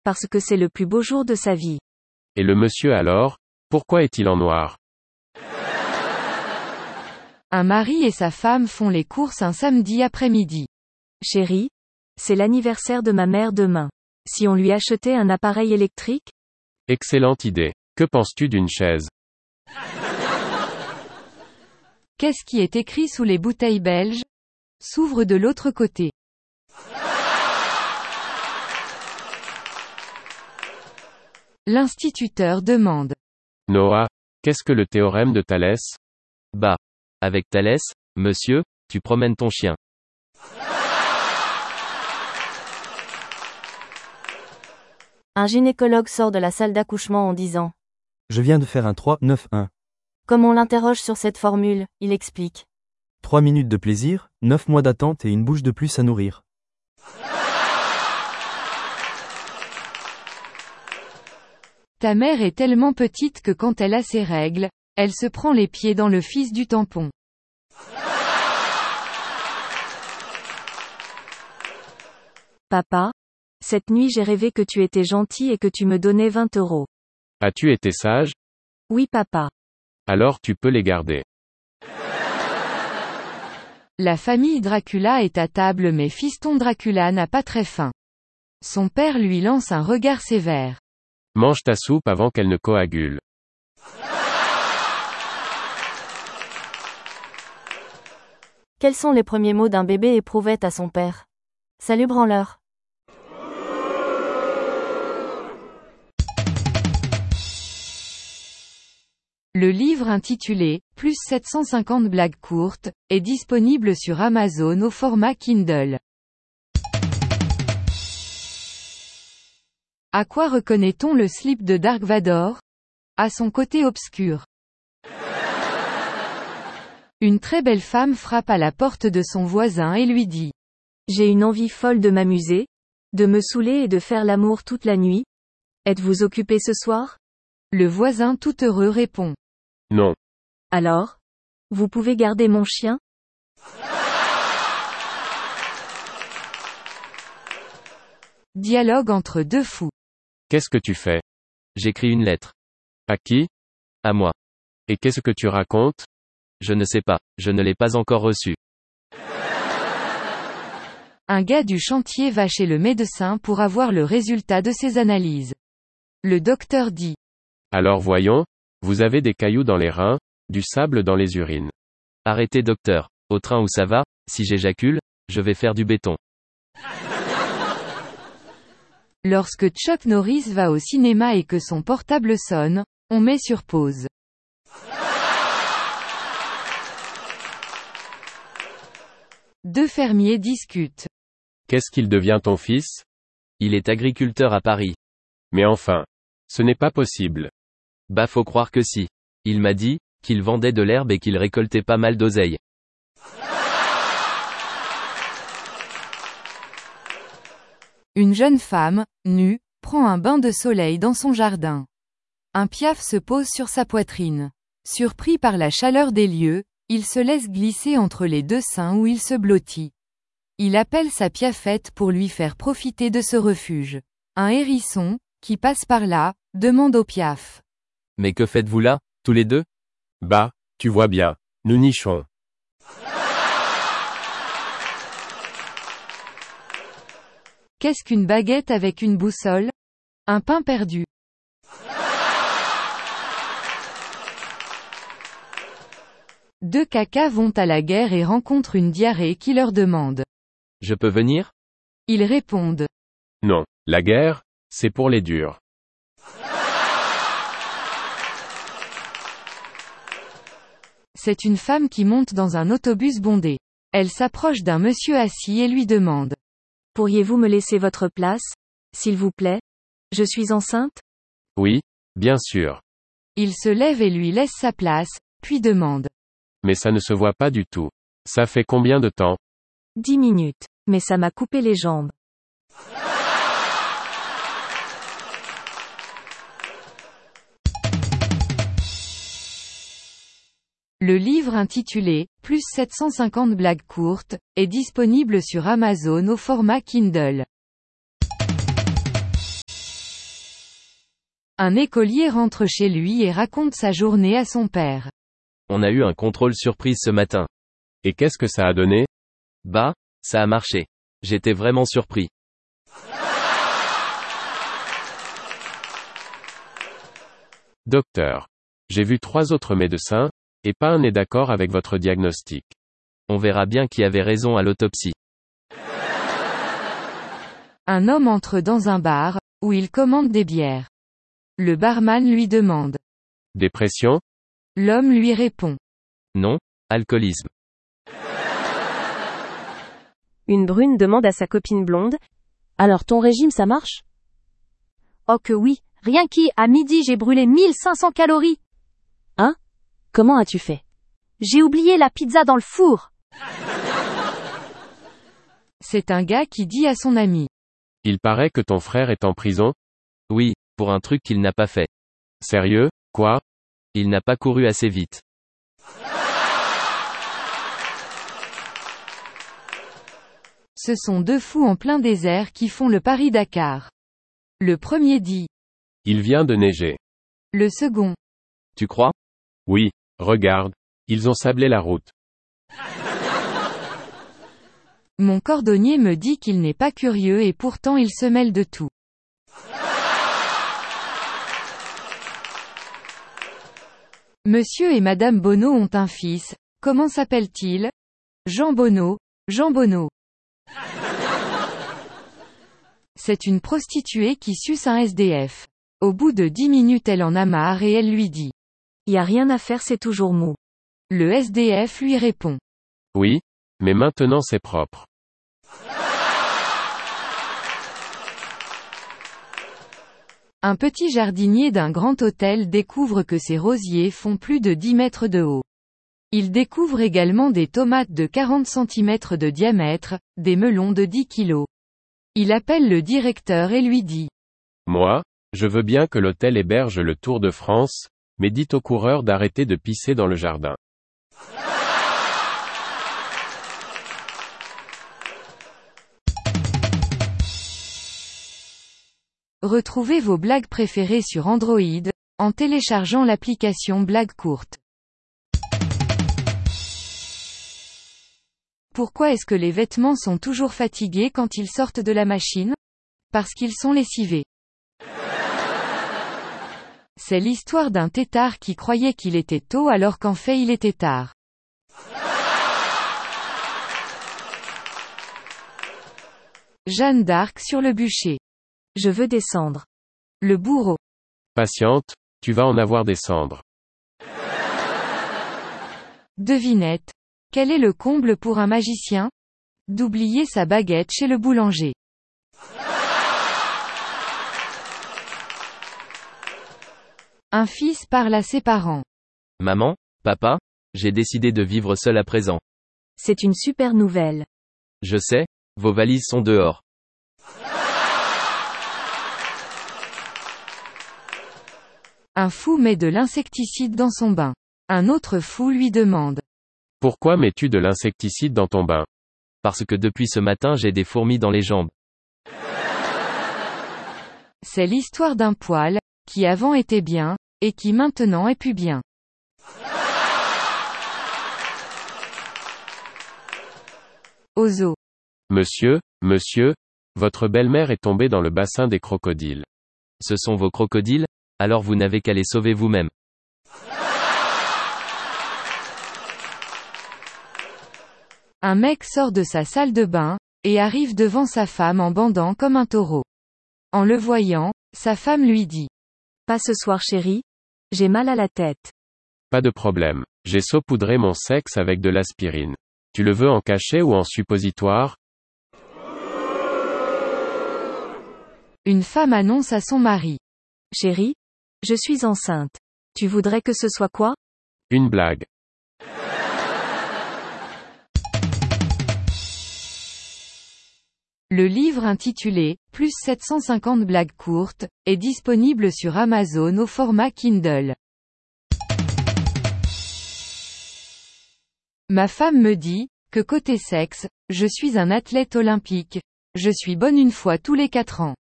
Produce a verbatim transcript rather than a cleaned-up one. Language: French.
parce que c'est le plus beau jour de sa vie. Et le monsieur alors, pourquoi est-il en noir? Un mari et sa femme font les courses un samedi après-midi. Chérie, c'est l'anniversaire de ma mère demain. Si on lui achetait un appareil électrique? Excellente idée. Que penses-tu d'une chaise? Qu'est-ce qui est écrit sous les bouteilles belges? S'ouvre de l'autre côté. L'instituteur demande. Noah, qu'est-ce que le théorème de Thalès? Bah. Avec Thalès, monsieur, tu promènes ton chien. Un gynécologue sort de la salle d'accouchement en disant. Je viens de faire un trois neuf un. Comme on l'interroge sur cette formule, il explique. trois minutes de plaisir, neuf mois d'attente et une bouche de plus à nourrir. Ta mère est tellement petite que quand elle a ses règles, elle se prend les pieds dans le fils du tampon. Papa, cette nuit j'ai rêvé que tu étais gentil et que tu me donnais vingt euros. As-tu été sage? Oui papa. Alors tu peux les garder. La famille Dracula est à table mais fiston Dracula n'a pas très faim. Son père lui lance un regard sévère. Mange ta soupe avant qu'elle ne coagule. Quels sont les premiers mots d'un bébé éprouvette à son père? Salut branleur. Le livre intitulé « Plus sept cent cinquante blagues courtes » est disponible sur Amazon au format Kindle. À quoi reconnaît-on le slip de Dark Vador? À son côté obscur. Une très belle femme frappe à la porte de son voisin et lui dit « J'ai une envie folle de m'amuser, de me saouler et de faire l'amour toute la nuit. Êtes-vous occupé ce soir ?» Le voisin tout heureux répond « Non. » Alors? Vous pouvez garder mon chien? Dialogue entre deux fous. Qu'est-ce que tu fais? J'écris une lettre. À qui? À moi. Et qu'est-ce que tu racontes? Je ne sais pas, je ne l'ai pas encore reçu. Un gars du chantier va chez le médecin pour avoir le résultat de ses analyses. Le docteur dit. Alors voyons, vous avez des cailloux dans les reins, du sable dans les urines. Arrêtez docteur, au train où ça va, si j'éjacule, je vais faire du béton. Lorsque Chuck Norris va au cinéma et que son portable sonne, on met sur pause. Deux fermiers discutent. Qu'est-ce qu'il devient ton fils? Il est agriculteur à Paris. Mais enfin, ce n'est pas possible. Bah faut croire que si. Il m'a dit qu'il vendait de l'herbe et qu'il récoltait pas mal d'oseille. Une jeune femme, nue, prend un bain de soleil dans son jardin. Un piaf se pose sur sa poitrine. Surpris par la chaleur des lieux, il se laisse glisser entre les deux seins où il se blottit. Il appelle sa piafette pour lui faire profiter de ce refuge. Un hérisson, qui passe par là, demande au piaf. Mais que faites-vous là, tous les deux? Bah, tu vois bien, nous nichons. Qu'est-ce qu'une baguette avec une boussole? Un pain perdu. Deux cacas vont à la guerre et rencontrent une diarrhée qui leur demande. Je peux venir? Ils répondent. Non, la guerre, c'est pour les durs. C'est une femme qui monte dans un autobus bondé. Elle s'approche d'un monsieur assis et lui demande. Pourriez-vous me laisser votre place, s'il vous plaît? Je suis enceinte? Oui, bien sûr. Il se lève et lui laisse sa place, puis demande. Mais ça ne se voit pas du tout. Ça fait combien de temps? Dix minutes. Mais ça m'a coupé les jambes. Le livre intitulé « Plus sept cent cinquante blagues courtes » est disponible sur Amazon au format Kindle. Un écolier rentre chez lui et raconte sa journée à son père. On a eu un contrôle surprise ce matin. Et qu'est-ce que ça a donné? Bah, ça a marché. J'étais vraiment surpris. Docteur. J'ai vu trois autres médecins, et pas un n'est d'accord avec votre diagnostic. On verra bien qui avait raison à l'autopsie. Un homme entre dans un bar, où il commande des bières. Le barman lui demande. Dépression? L'homme lui répond. Non, alcoolisme. Une brune demande à sa copine blonde. Alors ton régime ça marche? Oh que oui, rien qu'à à midi j'ai brûlé mille cinq cents calories. Hein? Comment as-tu fait? J'ai oublié la pizza dans le four. C'est un gars qui dit à son ami. Il paraît que ton frère est en prison? Oui, pour un truc qu'il n'a pas fait. Sérieux, quoi? Il n'a pas couru assez vite. Ce sont deux fous en plein désert qui font le Paris-Dakar. Le premier dit. Il vient de neiger. Le second. Tu crois? Oui, regarde. Ils ont sablé la route. Mon cordonnier me dit qu'il n'est pas curieux et pourtant il se mêle de tout. Monsieur et Madame Bonneau ont un fils. Comment s'appelle-t-il? Jean Bonneau. Jean Bonneau. C'est une prostituée qui suce un S D F. Au bout de dix minutes elle en a marre et elle lui dit. Y a rien à faire, c'est toujours mou. Le S D F lui répond. Oui, mais maintenant c'est propre. Un petit jardinier d'un grand hôtel découvre que ses rosiers font plus de dix mètres de haut. Il découvre également des tomates de quarante centimètres de diamètre, des melons de dix kilos. Il appelle le directeur et lui dit. Moi, je veux bien que l'hôtel héberge le Tour de France, mais dites aux coureurs d'arrêter de pisser dans le jardin. Retrouvez vos blagues préférées sur Android, en téléchargeant l'application Blagues courtes. Pourquoi est-ce que les vêtements sont toujours fatigués quand ils sortent de la machine? Parce qu'ils sont lessivés. C'est l'histoire d'un têtard qui croyait qu'il était tôt alors qu'en fait il était tard. Jeanne d'Arc sur le bûcher. Je veux des cendres. Le bourreau. Patiente, tu vas en avoir des cendres. Devinette. Quel est le comble pour un magicien? D'oublier sa baguette chez le boulanger. Un fils parle à ses parents. Maman, papa, j'ai décidé de vivre seul à présent. C'est une super nouvelle. Je sais, vos valises sont dehors. Un fou met de l'insecticide dans son bain. Un autre fou lui demande. Pourquoi mets-tu de l'insecticide dans ton bain? Parce que depuis ce matin j'ai des fourmis dans les jambes. C'est l'histoire d'un poil, qui avant était bien, et qui maintenant est plus bien. Au zoo. Monsieur, monsieur, votre belle-mère est tombée dans le bassin des crocodiles. Ce sont vos crocodiles? Alors vous n'avez qu'à les sauver vous-même. Un mec sort de sa salle de bain, et arrive devant sa femme en bandant comme un taureau. En le voyant, sa femme lui dit. Pas ce soir chérie. J'ai mal à la tête. Pas de problème. J'ai saupoudré mon sexe avec de l'aspirine. Tu le veux en cachet ou en suppositoire? Une femme annonce à son mari. Chérie, je suis enceinte. Tu voudrais que ce soit quoi? Une blague. Le livre intitulé « Plus sept cent cinquante blagues courtes » est disponible sur Amazon au format Kindle. Ma femme me dit, que côté sexe, je suis un athlète olympique. Je suis bonne une fois tous les quatre ans.